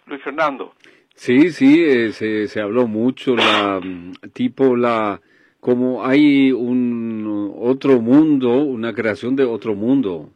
Luis Fernando. Sí, sí, se habló mucho, como hay un otro mundo, una creación de otro mundo.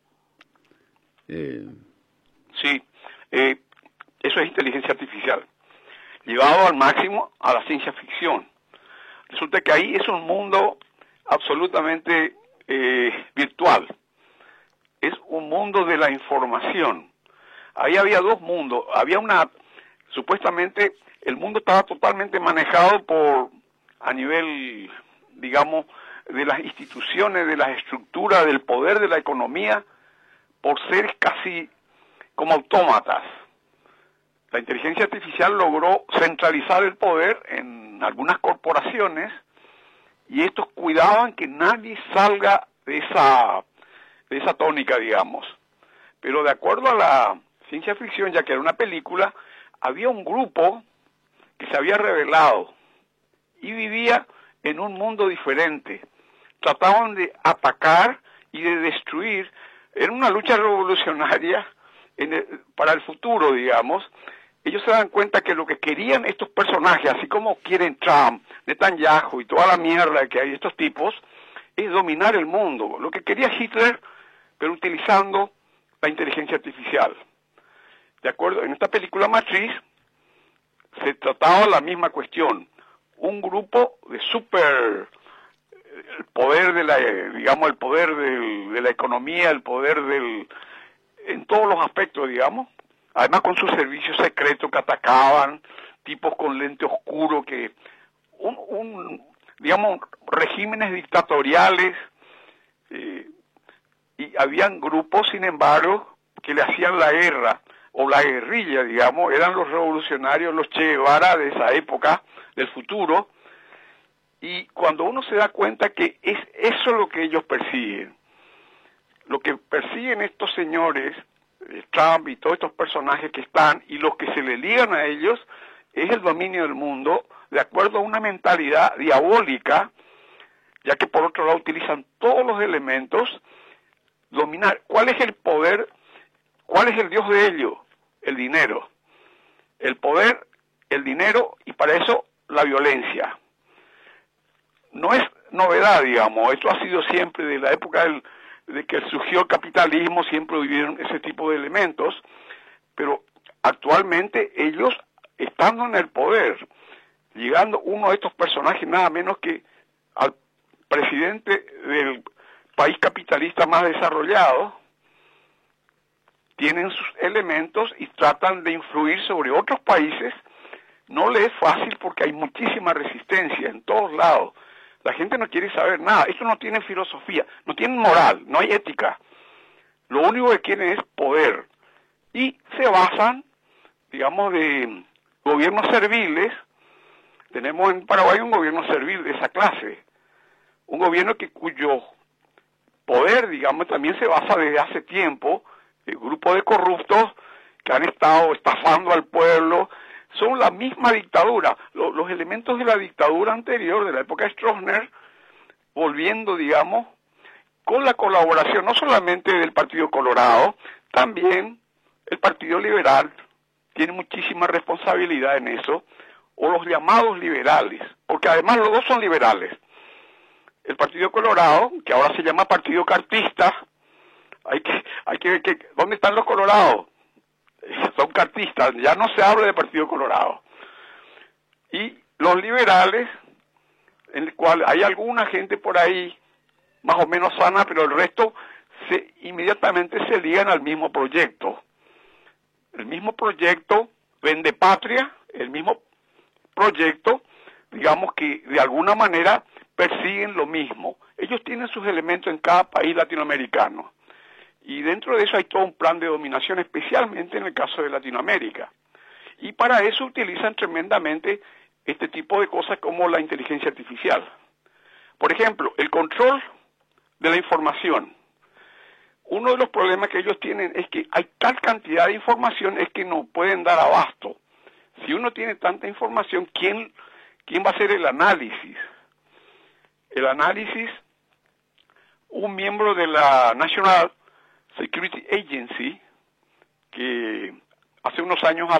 Sí, eso es inteligencia artificial, llevado al máximo a la ciencia ficción. Resulta que ahí es un mundo absolutamente virtual, es un mundo de la información. Ahí había dos mundos, supuestamente el mundo estaba totalmente manejado a nivel, digamos, de las instituciones, de las estructuras, del poder de la economía, por seres casi como autómatas. La inteligencia artificial logró centralizar el poder en algunas corporaciones y estos cuidaban que nadie salga de esa tónica, digamos. Pero de acuerdo a la ciencia ficción, ya que era una película, había un grupo que se había rebelado y vivía en un mundo diferente. Trataban de atacar y de destruir. Era una lucha revolucionaria para el futuro, digamos. Ellos se dan cuenta que lo que querían estos personajes, así como quieren Trump, Netanyahu y toda la mierda que hay estos tipos, es dominar el mundo. Lo que quería Hitler, pero utilizando la inteligencia artificial. De acuerdo, en esta película Matriz se trataba la misma cuestión. Un grupo de el poder de el poder de la economía, el poder en todos los aspectos, digamos. Además con sus servicios secretos que atacaban, tipos con lente oscuro, digamos, regímenes dictatoriales, y habían grupos, sin embargo, que le hacían la guerra, o la guerrilla, digamos, eran los revolucionarios, los Che Guevara de esa época, del futuro, y cuando uno se da cuenta que es eso lo que ellos persiguen, lo que persiguen estos señores, Trump y todos estos personajes que están, y los que se le ligan a ellos, es el dominio del mundo, de acuerdo a una mentalidad diabólica, ya que por otro lado utilizan todos los elementos, dominar. ¿Cuál es el poder? ¿Cuál es el Dios de ellos? El dinero. El poder, el dinero, y para eso la violencia. No es novedad, digamos, esto ha sido siempre de la época de que surgió el capitalismo, siempre vivieron ese tipo de elementos, pero actualmente ellos, estando en el poder, llegando uno de estos personajes nada menos que al presidente del país capitalista más desarrollado, tienen sus elementos y tratan de influir sobre otros países. No le es fácil porque hay muchísima resistencia en todos lados. La gente no quiere saber nada. Esto no tiene filosofía, no tiene moral, no hay ética. Lo único que quieren es poder. Y se basan, digamos, de gobiernos serviles. Tenemos en Paraguay un gobierno servil de esa clase. Un gobierno cuyo poder, digamos, también se basa desde hace tiempo. El grupo de corruptos que han estado estafando al pueblo. Son la misma dictadura, los elementos de la dictadura anterior, de la época de Stroessner, volviendo, digamos, con la colaboración no solamente del Partido Colorado, también el Partido Liberal tiene muchísima responsabilidad en eso, o los llamados liberales, porque además los dos son liberales. El Partido Colorado, que ahora se llama Partido Cartista, hay que ver ¿dónde están los colorados? Son cartistas, ya no se habla de Partido Colorado. Y los liberales, en el cual hay alguna gente por ahí más o menos sana, pero el resto inmediatamente se ligan al mismo proyecto. El mismo proyecto vende patria, el mismo proyecto, digamos que de alguna manera persiguen lo mismo. Ellos tienen sus elementos en cada país latinoamericano. Y dentro de eso hay todo un plan de dominación, especialmente en el caso de Latinoamérica. Y para eso utilizan tremendamente este tipo de cosas como la inteligencia artificial. Por ejemplo, el control de la información. Uno de los problemas que ellos tienen es que hay tal cantidad de información es que no pueden dar abasto. Si uno tiene tanta información, ¿quién va a hacer el análisis? El análisis, un miembro de la National Security Agency, que hace unos años